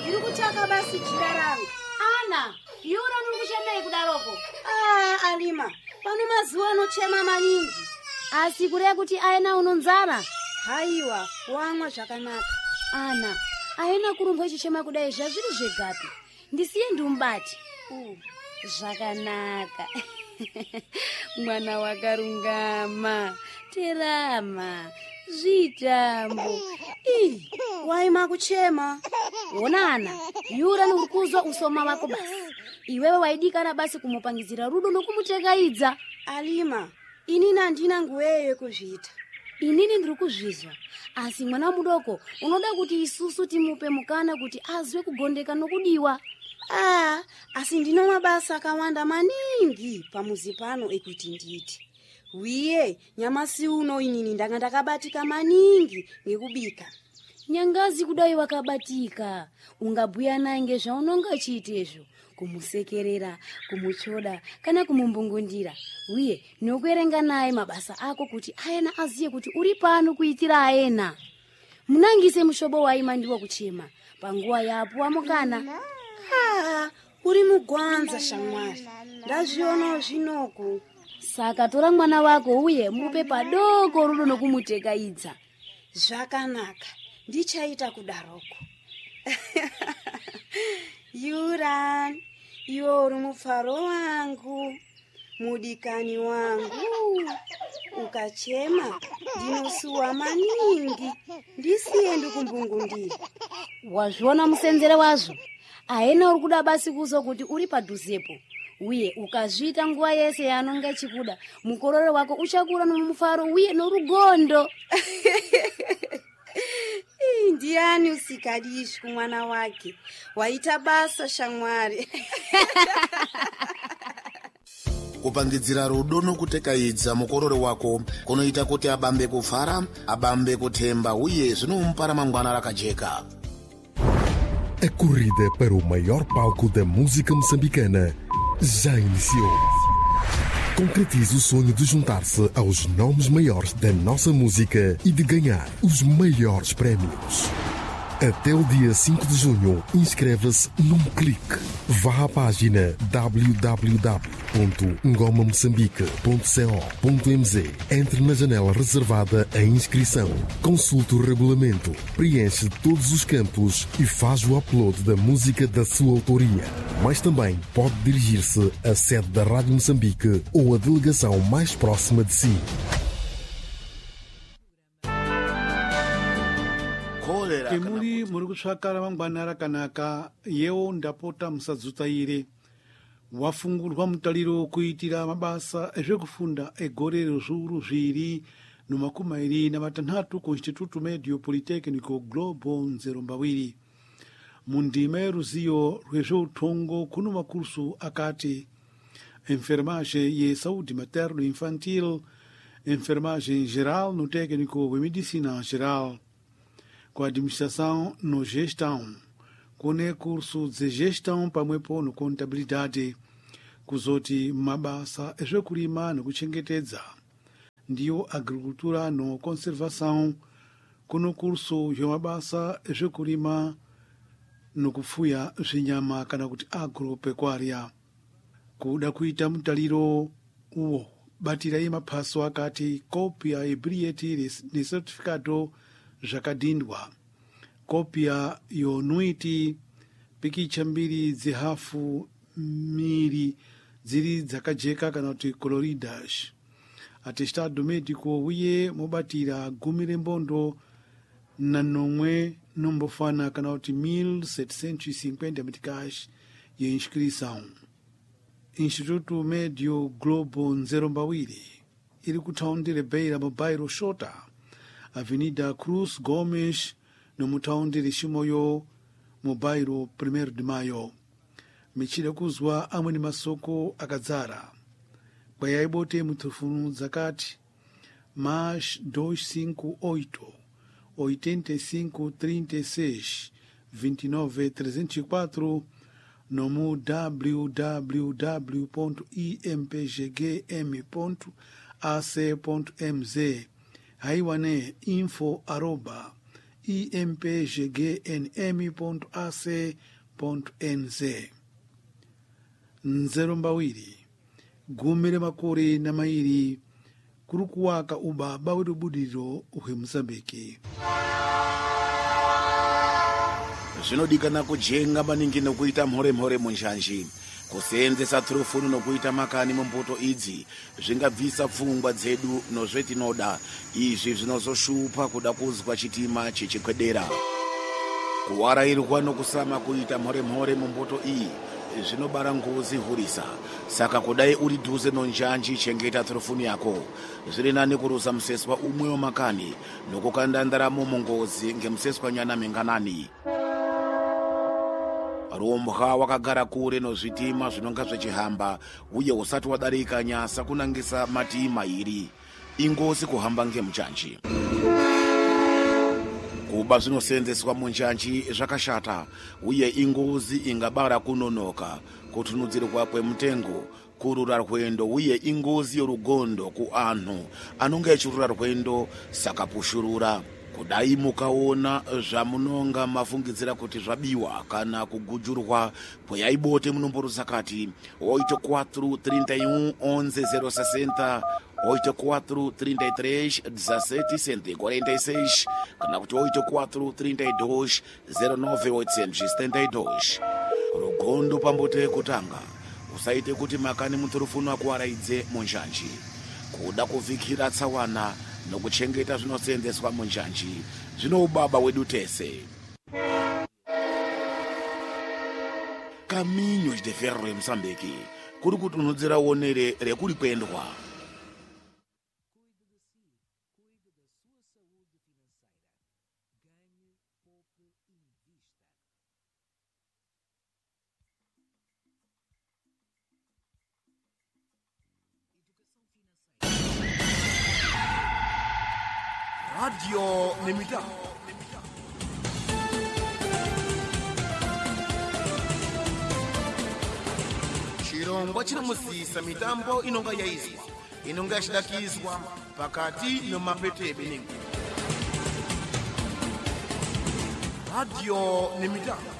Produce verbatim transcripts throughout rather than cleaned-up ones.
Ndikuchaka basi chirararo. Ana, yura nikuchemei kudaroko. Ah, Alima, pano mazuwa anochema maningi. Asi kure kuti aena unonzara. Haiwa, wamwa zvakanaka. Ana, aena kurumba chichema kudai zvazviri zvegapi. Ndisiye ndumbati. Uh, Zvakanaka. Mwana wakarungama. Terama. Zvitambo. ii, waima kuchema. Onana, yura nurikuzwa usoma wako basi. Iwewe waidikana basi kumupangizira rudo nokumutegaidza. Alima, inini andina nguweyo kuzviita. Inini ndiri kuzvizwa. Asi mwana mudoko unoda kuti isusu timupe mukana kuti azwe kugondeka nokudiwa. Ah, asi ndino mabasa akawanda maningi pamuzi pano ekuti nditi. Wiye, nyamasi uno inini ndanga ndakabatika maningi ngekubika. Nyangazi kudai wakabatika. Ungabhuya naye ngezvaunonga chiitezvo. Kumusekerera, kumuchoda, kana kumumbungundira. Wiye, nokuerenga naye mabasa ako kuti aena aziye kuti uri pano kuitira aena. Munangise mushobo waima ndiwo kuchema. Panguwa yapo wamukana. Ah, uri mugwanza shamwari. Ndazviona zvinoko. Saka tora mwana wako uye mupe padoko rudo nokumutegaidza. Zvakanaka. Ndichaita kudaroko. Yuran, iwe uri mufaro wangu, mudikani wangu. Ukachema, ndinosuwa maningi. Ndisiye ndikumbungundira. Wazviona musenzere wazvo. Aena uri kuda basi kuzo kuti uri padhuzepo. Uye ukazvita nguwa yese yanonga chikuda, mukororo wako uchakura nomufaro uye norugondo. Ndiani usikadishi kumwana wake. Waita basa shamwari. Kupangidzira rudo nokutekaidza mukororo wako kunoita kuti abambe kufara, abambe kuthemba uye zvinomupa ramangwana rakajeka. A corrida para o maior palco da música moçambicana já iniciou. Concretize o sonho de juntar-se aos nomes maiores da nossa música e de ganhar os maiores prémios. Até o dia cinco de junho, inscreva-se num clique. Vá à página w w w ponto ngoma moçambique ponto co ponto m z. Entre na janela reservada à inscrição. Consulte o regulamento, preenche todos os campos e faz o upload da música da sua autoria. Mas também pode dirigir-se à sede da Rádio Moçambique ou à delegação mais próxima de si. Temuri muri kutsvaka ramangwana rakanaka, yewo ndapota musadzutaire. Wafungurwa mutariro kuitira mabasa ezvekufunda egore rezviuru zviri nomakumi mairi namatanhatu ku Instituto Medio Politecnico Globo Nzerombawiri. Mundima yeruzivo rwezveutongo kuno makursu akati enfermagem ye saúde materno infantil, enfermagem geral no técnico de medicina geral, com administração no gestão, com curso de gestão pamwepo no contabilidade, kuzoti mabasa ezvekurima nokuchengetedza, ndiyo agricultura no conservação, kuno curso zvemabasa ezvekurima nokufuya zvinyama kana kuti agropecuária. Kuda kuita mutariro uwo batirai maphaso akati kopia yebilhete necertificado zvakadhindwa, kopia yonuiti, pikicha mbiri dzihafu miri dziri dzakajeka kana kuti coloridas, atestado médico uye mobatira gumi rembondo na nomwe nombofana kana kuti mil setecentos e cinquenta meticais ye inscrição. Instituto Médio Globo Nzerombawiri iri kuthaundire Beira mubairo Shota, Avenida Cruz Gomes no muthaundire Shimoyo mubairo primeiro de Maio. Michira kuzwa amwe ni masoko akadzara. Kwayaibote mutufunu zakati mais duzentos e cinquenta e oito, oitenta e cinco, trinta e seis, vinte e nove, trezentos e quatro no w w w ponto i m p g g m ponto a c ponto m z. Haiwane info arroba i m p g g n m ponto a c ponto n z. nzeru mbawiri gumire makore na mairi kuri kuwaka ubaba wetubudiro uhwe Mozambiki. Zvinodikana kujenga maningi nokuita mhore-mhore munjanji. Kuseenzesa turufuni nokuita makani mumbuto idzi zvingabvisa pfungwa dzedu nozvetinoda. Izvi zvinozoshupa kuda kuzwa chitima chichikwedera. Kuwarairwa nokusama kuita mhore-mhore mumbuto iyi zvinobara ngozi hurisa. Saka kudai uri dhuze nonjanji, chengeta turufuni yako. Zviri nani kurusa museswa umwe wamakani nokukanda ndaramo mungozi ngemuseswa nyana menganani. Rumbwa wakagara kure nozvitima zvinonga zvichihamba uye usati wadarika nyasa kunangisa mati mairi. Ingozi kuhamba ngemuchanji. Kuba zvinoseenzeswa munjanji zvakashata uye ingozi ingabara kunonoka, kutunudzirwa kwemutengo, kurura rwendo uye ingozi yorugondo kuanhu anonga echirura rwendo sakapushurura. Kudai mukaona zvamunonga mafungidzira kuti zvabiwa kana kugujurwa kweyaibote munomborusa kati oito quatro trinta e um onze zero sessenta oito quatro trinta e três dezessete cento e quarenta e seis kana kuti oito quatro trinta e dois zero nove oitocentos setenta e dois. Rugondo pambote kutanga usaite kuti makani muturufuni akuwaraidze munjanji. Kuda kuvhikira tsawana nokuchengeta zvinoseenzeswa munjanji zvinoubaba wedu tese. Caminhos de Ferro em Moçambique kuri kutunudzira onere rekuri kwendwa. Radio Nemitambo. Chirongwa chinomusisa mitambo inonga yaizwa, inonga yachidakizwa pakati nomapete ebenengo. Radio Nemitambo.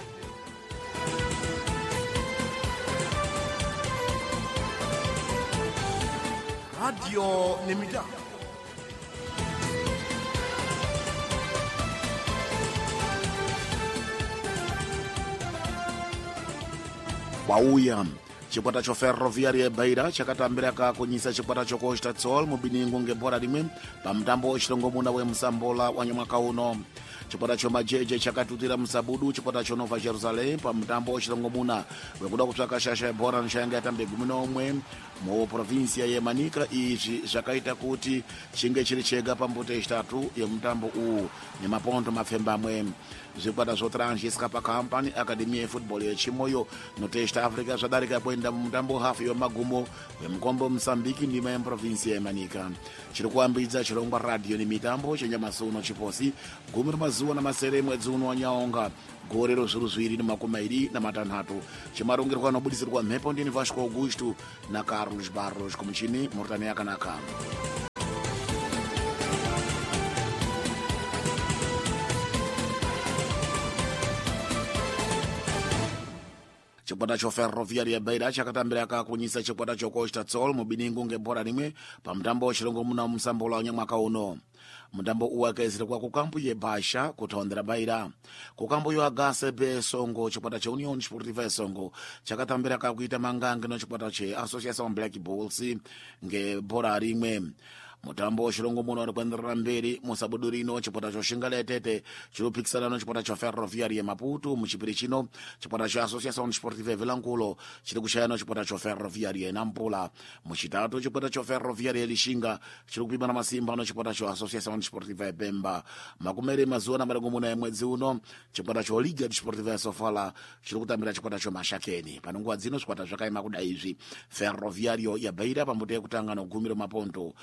Radio Nemitambo. Wauya chikwata choferroviaria yebeira chakatambira kakunyisa chikwata chokosta tsol mubiningu ngebhora rimwe pamtambo wechirongomuna wemusambola wanyamwaka uno. Chikwata chomajeje chakatutira musabudu chikwata chonova Jerusalem pamtambo wechirongomuna wekuda kutsvaka shasha yebhora nchayanga yatambe gumi nomwe muprovinsia yemanika. Izvi zvakaita kuti chinge chiri chega pambuto yechitatu yemutambo uwu nemapondo mapfembamwe. Zvikwata zvotranshiska pakampani akademi yefootball yechimoyo notesta africa zvadarika kuenda mumutambo hafu yemagumo wemukombo Mozambiki ndima yemuprovinsi yemanika. Chiri kuambidza chirongwa radio nemitambo chenyamasuno chiposi gumi remazuva namasere mwedzi uno wanyaonga gore rozviru zviviri nemakumi mairi namatanhatu. Chimarongerwa nobudisirwa mhepo ndini Vasco Augusto na Carlos Barros kumuchini Murtani yakanaka. Chikwata choferroviaria yebeira chakatambira kakunyisa chikwata chokosta tsol mubiningu ngebhora rimwe pamtambo wechirongomuna musambola wanyamwaka uno. Mutambo uwu wakaisirwa kukampu yebasha kutondera baira. Kukampu yoagase besongo chikwata cheunion sportiva yesongo chakatambira kakuita mangange nochikwata cheassociation black bulls ngebhora rimwe. Mutambo wechirongomuna uri kuenderera mberi musabudu rino. Chikwata choshinga letete chirikupikisana nochikwata choferroviaria yemaputo. Muchipiri chino chikwata cheassociation sportiva yevilankulo chiri kushaya nochikwata choferroviaria yenampula. Muchitatu chikwata choferroviaria yelishinga chiri kupimana masimba nochikwata cheassociation sportiva yepemba. Makumere mazuva namarongomuna yemwedzi uno chikwata choliga sportiva yesofala chiri kutambira chikwata chomashakeni. Panonguva dzino zvikwata zvakaema kudai izvi: ferroviario yabeira pambuto yekutanga nogumi remapondo, pambuto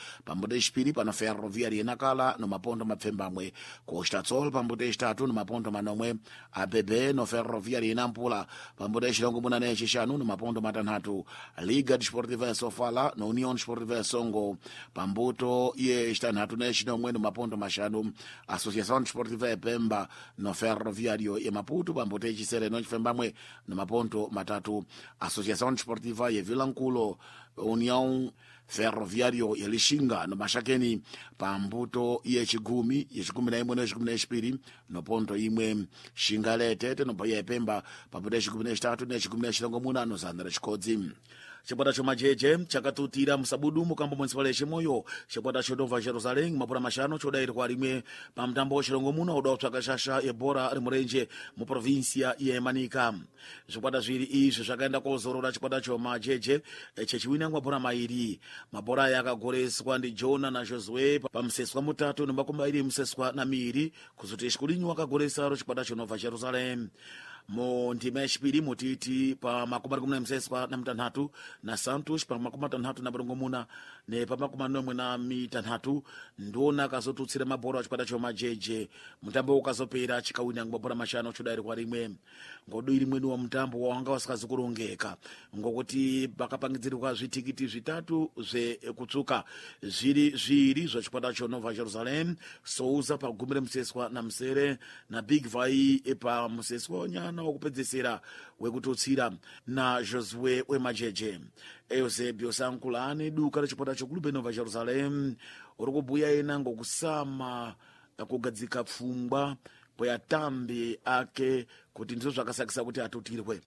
pambuto echipiri pano ferroviária inakala no maponto mapfembamwe costa sol pambuto echitatu no maponto manomwe abebe no ferroviária inampula pambuto echilongo muna nechishanu no maponto matanhatu liga desportiva ya sofala no união desportiva ya songo pambuto ye chitanhatu nechinomwe no maponto mashanu associação desportiva ya pemba no ferroviário ya maputo pambuto echisere no chifembamwe no maponto matatu associação desportiva ya vilanculo união ferroviário ya lixinga no mashakeni pambuto yechigumi yechigumi na imwe nechigumi nechipiri no ponto imwe xingalete no baya pemba pambuto yechigumi nechitatu nechigumi nechilongo muna no zandara chikodzi chikwata chomajeje chakatutira musabudu mukambo municipal yechimoyo chikwata chodova jerusalem mapura mashano chodairwa rimwe pamtambo chilongo muno udautsvaka shasha ebhora ari murenje muprovinsia yemanika zvikwata zviri izvi zvakaenda kozorora chikwata chomajeje chechiwina mabhora mairi mabhora aya akagoreswa ndijona najosue pamuseswa mutatu nemakumi mairi museswa na miri kuzoti chikulinyu akagoresaro chikwata chinobva jerusalem mu ndima yechipiri mutiti pa makumi ari kumuna museswa na mitanhatu na santos pa makumi matanhatu na barongomuna ne pa makumi manomwe na mitanhatu ndona akazotutsira mabhora chikwata chomajeje mutambo ukazopera chikawina mabhora mashanu chodairwa rimwe ngodo rimweni wa mutambo wanga wasikazi kurongeka ngokuti pakapangidzirwa zvitikiti zvitatu zvekutsuka zviri zviri zvachikwata chonova jerusalem souza pagumire museswa na msere na big vai pa museswa nyana wakupedzesera wekututsira na josue wemajeje eusebio sankulani duka rechikwata chokulube nova jerusalem uri kubhuya ena ngokusama kugadzika pfungwa kweatambi ake kuti ndizvo zvakasakisa kuti atutirwe.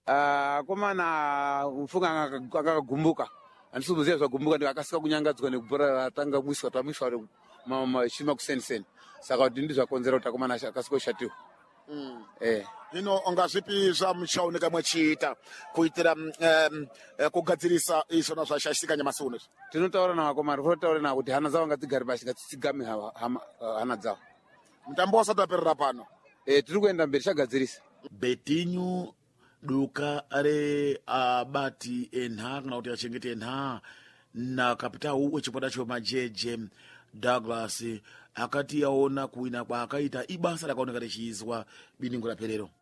Akomana mfunga akagumbuka handisi kuziva zvagumbuka ndikakasika kunyangadzwa nekubhora ratanga kuiswa tamiswa machima kuseniseni saka kuti ndi zvakonzera kuti akomana akasika kushatiwa. Mm. Eh. Hino ungazvipi zvamuchaoneka mwechiita kuitira um, kugadzirisa izvona zvashashika nyamasi uno? Tinotaura navakomana totaura navo kuti hana dzavo ngadzigare pashi ngatitsigame hana dzavo. Mutambo wasati waperera pano. Eh, tiri kuenda mberi chagadzirisa. Betinho duka are abati enha kana kuti achengete enha na kapitao wechikwata chomajeje Douglas akati yaona kuwina kwaakaita ibasa rakaoneka richiizwa biningo raperero.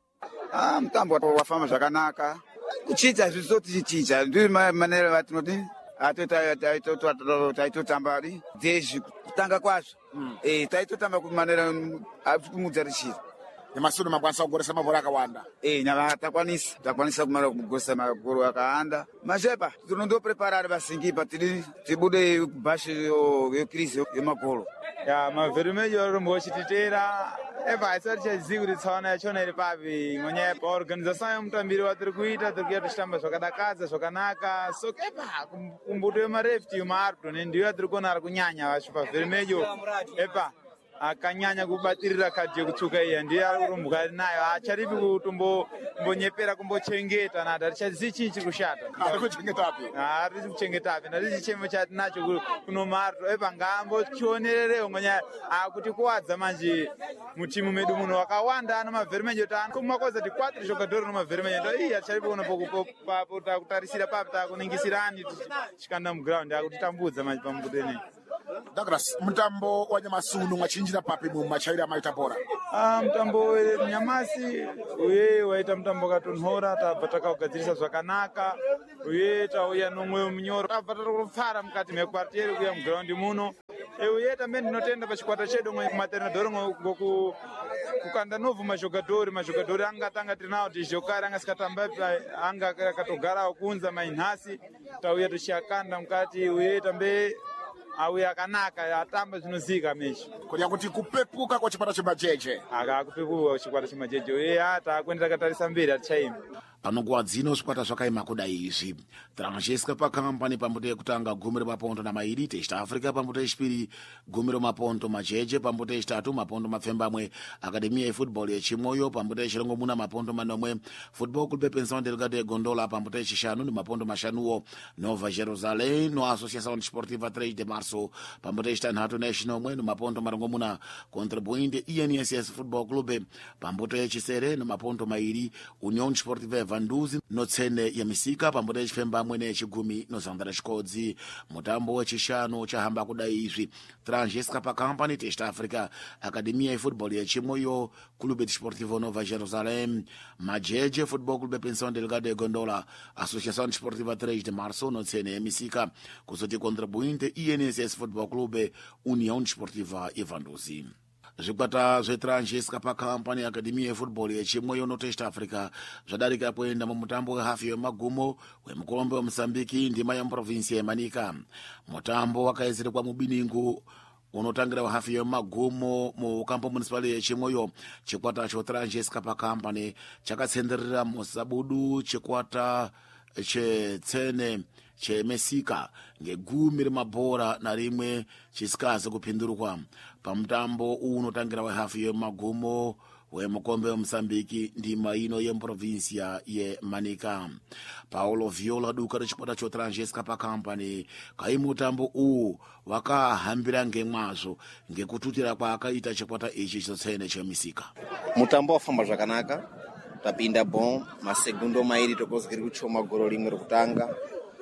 Ah, mutambo wafamba zvakanaka. Kuchicha zvizoti chichicha ndiri manera vatinoti atota taitotwa taitotamba ri dezhi kutanga kwazvo. Eh, taitotamba kumanera kumudzarisira. Nyamasuno makwanisa kugoresa mabhora akawanda. Eh, nyama takwanisa takwanisa kumara kugoresa mabhora akawanda. Mazepa tinondo preparar basingipa tiri tibude bashi yo crise yemagolo. Ya mavermejo rombotitera eba isati chaziguri tsana yachona iri pavi ngonya pa organization yomutambiri watiri kuita tiri kuita tishamba zvakadakadza zvakanaka so eba kumbuto yemarefti yomarto nendiyo yatiri kuona ari kunyanya vacho pavermejo eba akanyanya kubatirira kadhi yekutsuka iya ndiye ari kurumbwa ari nayo acharipi kutombo mbonyepera kumbochengeta nati hatichazivi chii chiri kushata ari kuchengetapi ari kuchengetapi ndati chichemo chatinacho kuno marto epa ngambokionererewo ngonyaya akuti kuwadza manje mutimu medu muno wakawanda ano mavherimenjo tano kumakoza ti quatro jogadores no mavherimenjo ndo iyi haticharipi kuno papo takutarisira papo takuningisirani tichikanda muground akutitambudza manje pambuto ineyi. Douglas, mutambo wa nyamasi uno mwachinjira papi mu machaira maita bora? Ah, mutambo nyamasi uye waita mutambo katonhora tabva takaugadzirisa zvakanaka uye tauya nomweyo munyoro tabva tatokufara mukati mekwartieri kuya mugraundi muno uye tambe ndinotenda pachikwata chedu kumaternadhori ngoku kukanda novhu mazhogadhori mazhogadhori angatanga tinawo kuti zhokari angasikatamba anga akatogarawo kunza mainhasi tauya tichiakanda mukati uye tambe auya akanaka atamba zvinozika meshi kuria kuti kupepuka kwa chikwata chemajeje aka kupepuka chikwata chemajeje uye ata kwenda katarisa mberi atichaima panonguva dzino zvikwata zvakaima kuda izvi tiranjesika pakampani pambuto yekutanga gumi remapondo na mairi teachita africa pambuto yechipiri gumi remapondo majeje pambuto yechitatu mapondo mapfembamwe akademiya yefootball yechimoyo pambuto yechilongo muna mapondo manomwe football club pensão delgado yegondola pambuto yechishanu ni mapondo mashanuwo nova jerusalem no associação desportiva três de março pambuto yechitanhatu nechinomwe ni mapondo marongo muna contribuinte inss football club pambuto yechisere ni mapondo mairi união desportiva vanduzi notsene ya misika pambuto ya chifemba mwene chigumi nozandara chikodzi. Mutambo wachishanu chahamba kuda izvi Transescapa Company Test Africa Academia Football ya Chimoyo Clube Desportivo Nova Jerusalém Majeje Football Clube Pensão Delgado de Gondola Associação Desportiva três de Março notsene ya misika kuzoti contribuinte I N S S Football Clube União Desportiva Evanduzi. Zvikwata zveTransescapa Company Academia yeFootball yechimweyo noTest Africa zvadarika kuenda mumutambo wehafu yemagumo wemukolombe weMozambique ndima yemuprovinsi yeManika. Mutambo wakaizirikwa mubiningu unotangira hafu yemagumo mukampo municipal yechimweyo. Chikwata choTransescapa Company chakatsenderera musabudu chikwata chetsene chemesika ngegumi remabhora na rimwe chisikazi kupindurwa. Pamutambo unotangira wehafu yemagumo wemukombe weMozambique ndima ino yemuprovinsia yeManika. Paulo Viola duka rechikwata choTransescapa Company kai mutambo uwu wakahambira ngemwazvo ngekututira kwaakaita chikwata ichi chotsene chemisika. Mutambo wafamba zvakanaka, tapinda bom, masegundo mairi tokozgiri kuchoma goro rimwe rokutanga.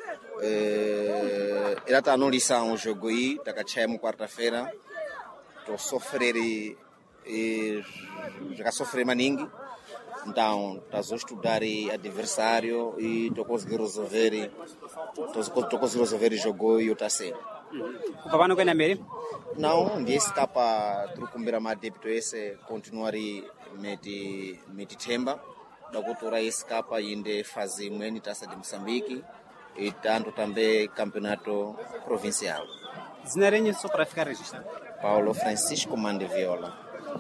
Eh, era tanolisa um jogo aí, takachaya mu quarta-feira. Tô sofrere eh, já sofrer maningi. Então, estás a estudar adversário e tô conseguindo resolver, tô conseguindo resolver o jogo e o tasse. O papai não quer na meri? Não, desse capa trucumbira mais débito esse continuar meti meti temba. Da cultura esse capa ainda fazer uma taça de Moçambique e tanto também campeonato provincial. Zinarenye só para ficar registrado. Paulo Francisco Mande Viola.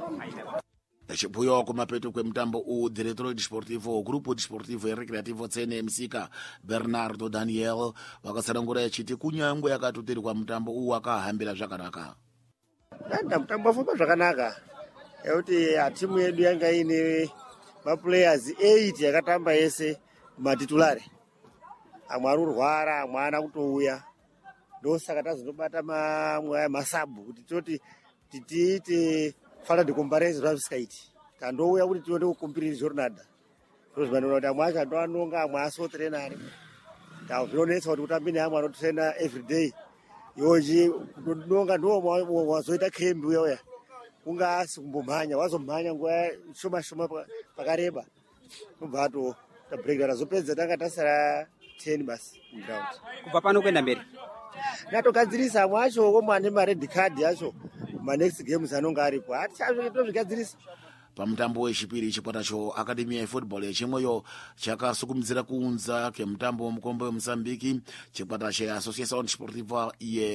Chibuyo kumapeto kwemutambo u diretor desportivo grupo desportivo e recreativo tsene msika Bernardo Daniel wakasarangura yachiti kunyangwe yakatutirwa mutambo u wakahambira zvakanaka. Nda mutambo wafamba zvakanaka. Ekuti atimu yedu yanga ine ma players eight yakatamba yese matitulare. Amwe arurwara, amwe ana kutouya. Ndosaka tazondobata mamwe masabu kuti toti titiite fala de comparison zvavisikaiti. Tandouya kuti tione kukumbirira jornada. Ndozvinoona kuti amwe acho andoanonga, amwe asotrenari. Ndau zvinonetsa kuti utambi neamwe anotrena everyday. Yoji kutodonga ndo wazoita krembi uya. Ungasi kumbomhanya, wazomhanya nguva shoma shoma pakareba. Kubva ato tabreak razopedza tanga tasara ten basi ground. Kubva pano kuenda mberi. Natogadzirisa amwe acho komwe ane mared card yacho ma next games anonga aripo. Hatitozvigadzirisa. Pamutambo wechipiri chikwata cho Academia yeFootball yechimweyo chakasukumizira kuunza kemutambo womukombe weMozambique chikwata cheAssociação Desportiva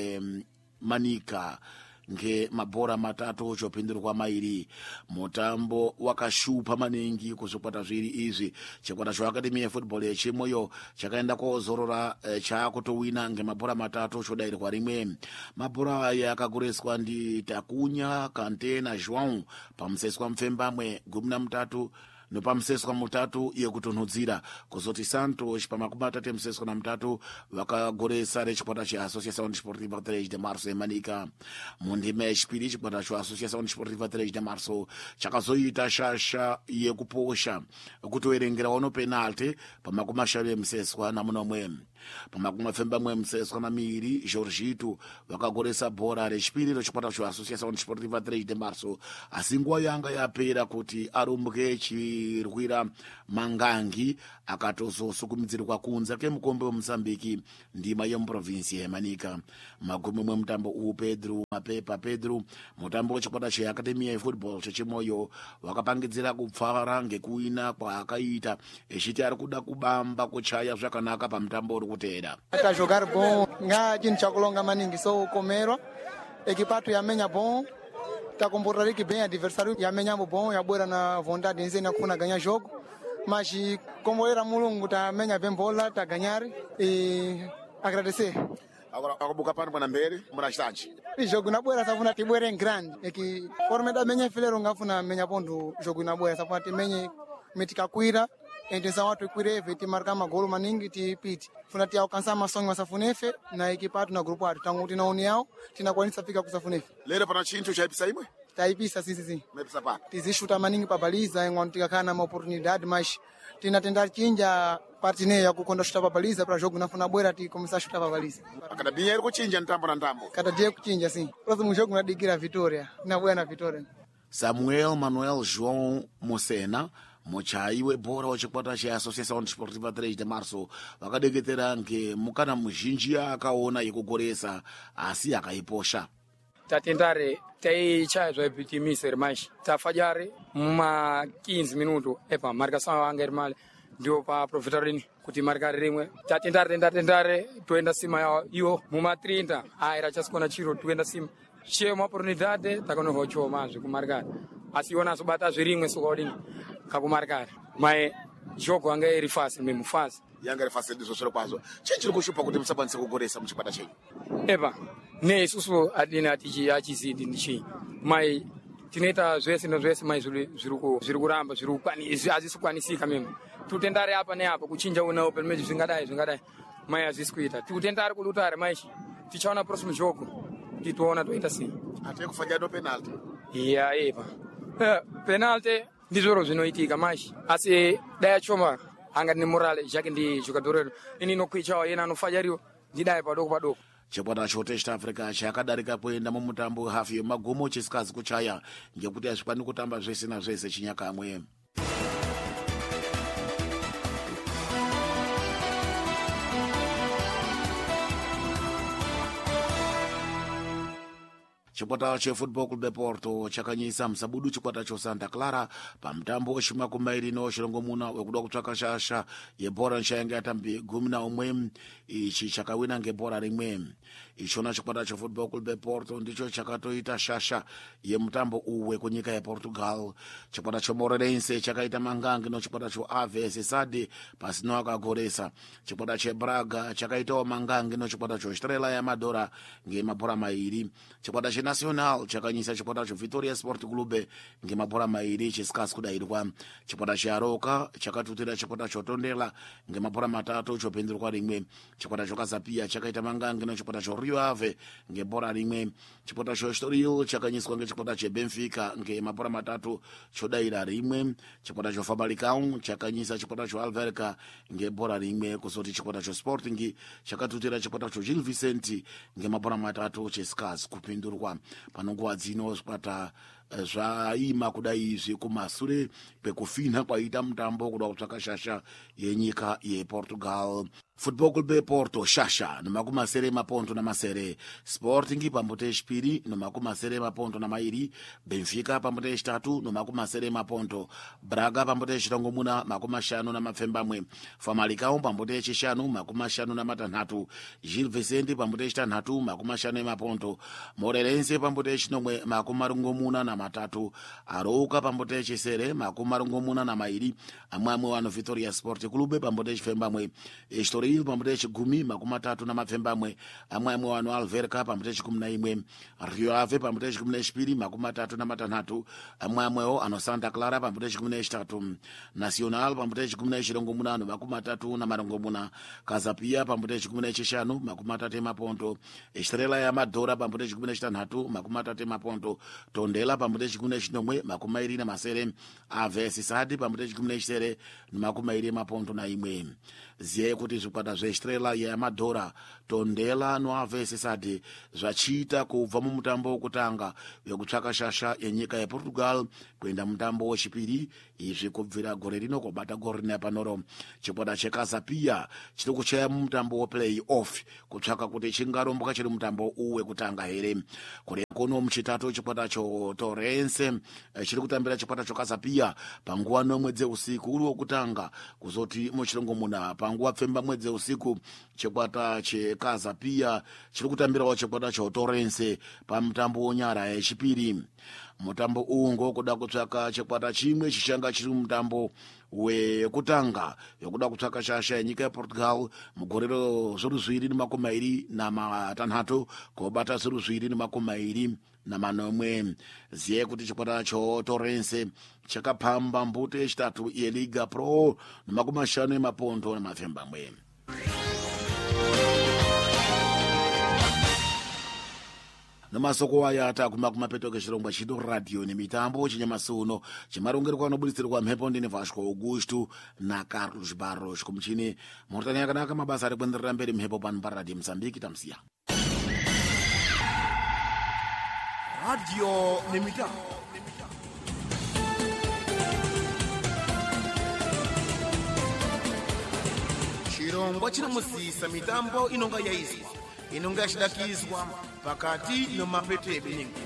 yeManika nge mabhora matatu chopindurwa mairi. Mutambo wakashupa maningi kuzvikwata zviri izvi. Chikwata cho Academia yeFootball yechimweyo chakaenda kozorora e, chakutowina nge mabhora matatu chodairwa rimwe. Mabhora aya akagoreswa ndi Takunya Kante na João pamuseswa mfembamwe gumi na mutatu nopamuseswa mutatu yekutonhodzira kuzoti Santos pamakumi atatu emuseswa na mutatu vakagoresa rechikwata cheAssociação Desportiva três de Março yeManika. Mundime yechipiri chikwata cheAssociação Desportiva três de Março chakazoita shasha yekuposha kutoverengerawo no penalty pamakumi ashanu emuseswa na munomwe. Pamakumi afembamwe emuseswa na miri Jorgito vakagoresa bhora rechipiri rechikwata cheAssociação Desportiva três de Março asi nguva yanga yapera kuti arumbuke chirwira Mangangi akatozosukumidzirwa kunza kemukombe weMozambique ndima yemuprovinsi yeManika. Magumi mwe mutambo uwu Pedro Mapepa Pedro mutambo wechikwata cheAcademia yeFootball chechimoyo wakapangidzira kupfara ngekuwina kwaakaita echiti ari kuda kubamba kuchaya zvakanaka pamutambo uri kuteera. Ata jogar bom nga chinhu chakulonga maningi so komerwa ekipato yamenya bom takomborera que bem adversário yamenyamo bom yabwera na vontade nzeni yakufuna ganhar jogo mas como era mulungu tamenya bem bola ta ganhar e agradecer. Agora akubuka pano pana mbere muna chitanji i jogo nabwera safuna tibwere grande eki forma da menya filero ngafuna menya pondo jogo nabwera safuna timenye metikakwira intenção watu ikwire veti marka magolo maningi tipiti funa tia alcançar masonho masafunefe na ekipato na grupo atu tangu tina uniao tina kwanisa fika kusafunefe. Lero pana chintu chaipisa imwe taipisa sisi sim. Mepsa pa. Tizishuta maningi papaliza enquanto tikakana uma oportunidade, mas tinatenda chinja partine ya kukonda shuta papaliza para jogo nafuna bwera ti começar a chutar papaliza. Cada dinheiro kuchinja ntambo na ntambo. Cada dia kuchinja sim. Próximo jogo na digira Vitória, na buena Vitória. Samuel Manuel João Mocena muchayi webhora wechikwata cheassociação desportiva três de março vakadeketera nge mukana muzhinji akaona yekugoresa asi akaiposha. Tatentare taichaya zvaipitimiseri mais tafajari muma quinze minutos epa marcação anga iri male ndio pa profitarini kuti marikari rimwe tatentare tenda tendare toenda sima yao iwo muma trinta aira chasikona chiro toenda sima chema oportunidade takanohocho mazvi kumarikari asi iwona sobata zvirimwe sokaudini kakumarikari mai jogo anga iri fasi memu fasi yanga iri fasi ndizvo kwazvo chii chiri kushupa kuti musakwanise kugoresa muchikwata chenyu? Epa ne isusu adini atichi achizidi ndichi mai tinoita zvese nezvese mai zviri kuramba zviri hazvisi kwanisika memu tutendare apa neapa kuchinja una open match zvingadai zvingadai mai hazvisi kuita tutendare kudutare mai tichaona próximo jogo titoona toita sei ate kufanya do penalty ya epa penalty ndizvoro zvinoitika mai asi dai choma anga ni morale jake ndi jogador ini nokwichawa yena anofanyariwa ndidai padoko padoko. Chikwata chotesta Africa chakadarika kuenda mumutambo hafu yemagomo chisikazi kuchaya ngekuti hazvikwani kutamba zvese na zvese chinyakamwe. Chikwata chefootball club Porto chakanyisa msabudu chikwata cho Santa Clara pamutambo weshimakumairi noshirongomuna wekuda kutsvaka shasha yebhora nshayanga yatambi gumi na umwe ichi chakawina ngebhora rimwe. Ichona chikwata chefootball club Porto ndicho chakatoita shasha yemutambo uwe kunyika yePortugal. Chikwata choMoreirense chakaita mangangi nochikwata cho Aves Sade pasino akagoresa. Chikwata cheBraga chakaitawo mangangi nochikwata cho Estrela ya Amadora ngemabhora mairi. Chikwata cheNacional chakanyisa chikwata cho Vitória Sport Clube ngemabhora mairi chisikasi kudairwa. Chikwata cheAroca chakatutira chikwata cho Tondela ngemabhora matatu chopindurwa rimwe. Chikwata cho Casapia chakaita mangangi nochikwata cho Rio Ave ngebhora rimwe. Chikwata cho Estoril chakanyiswa ngechikwata cheBenfica ngemabhora matatu chodaira rimwe. Chikwata cho Famalicão chakanyisa chikwata cho Alverca ngebhora rimwe. Kusoti chikwata cho Sporting chakatutira chikwata cho Gil Vicente ngemabhora matatu chisikasi kupindurwa. Panonguva dzino chikwata zvaima kudai izvi kumasure pekufina kwaita mutambo kuda kutsvaka shasha yenyika yePortugal. Football Club Porto shasha nomakumasere maponto namasere. Sporting pambote chipiri nomakumasere maponto namairi. Benfica pambote chitatu nomakumasere maponto. Braga pambote chirongomuna makumashanu namapfembamwe. Famalicão pambote chishanu makumashanu namatanhatu. Gil Vicente pambote chitanhatu makumashanu emaponto. Moreirense pambote chinomwe makumarongomuna namatatu. Arouca pambote chisere makumarongomuna namairi. Amwamwe wano Vitória Sport Clube pambote chifembamwe. Estoril pambote chigumi makumi matatu namapfembamwe. Amwamwe wano Alverca pambote chikumi na imwe. Rio Ave pambote chikumi nechipiri makumi matatu namatanhatu. Amwamwewo ano Santa Clara pambote chikumi nechitatu. Nacional pambote chikumi nechirongomuna makumi matatu namarongomuna. Casapia pambote chikumi nechishanu makumi matatu emaponto. Estrela ya Amadora pambote chikumi nechitanhatu makumi matatu emaponto. Tondela pambote chikumi nechinomwe makumi mairi namasere. Aves Sade pambote chikumi nechisere makumi mairi emaponto na imwe. Ziye kuti zvikwata zveEstrela ya Amadora, Tondela no Aves Sade zvachiita kubva mumutambo wokutanga wekutsvaka shasha yenyika yePortugal kuenda mutambo wechipiri. Izvi kubvira gore rino kwabata gore rina panoro. Chikwata cheCasapia chiri kuchaya mumutambo woplay off kutsvaka kuti chingaromboka chiri mutambo uwe kutanga here. Kure kuno muchitatu chikwata cho Torrense chiri kutambira chikwata cho Casapia panguva nomwe dzeusiku uri wokutanga kuzoti muchirongomuna panguva pfemba mwedze usiku. Chikwata cheCasapia chiri kutambirawo chikwata cho Torrense pamutambo wonyara yechipiri. Mutambo uwu ngokuda kutsvaka chikwata chimwe chichanga chiri mutambo wekutanga yokuda kutsvaka shasha yenyika yePortugal mugorero zviru zviri nemakumi mairi namatanhatu kobata zviru zviri nemakumi mairi namanomwe. Ziye kuti chikwata cho Torrense chakapamba mbuto yechitatu yeLiga Pro nemakumi mashanu emaponto namapfembamwe. masoko aya ataguma kumapetoke chirongwa chido radio nemitambo chinyamasi uno chimarongerwa anobuditsirwa mhepo ndine Vasco Augusto na Carlos Barros kumuchini murutani yakanaka mabasa ari kuenderera mberi mhepo pano paradio Mozambique tamsiya radio nemitambo chirongwa chinomusisa mitambo inonga yaizwa inonga yachidakizwa pakati nomapetebe ningi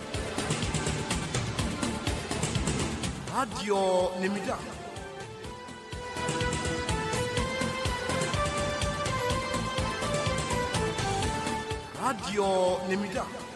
radio nemitambo radio nemitambo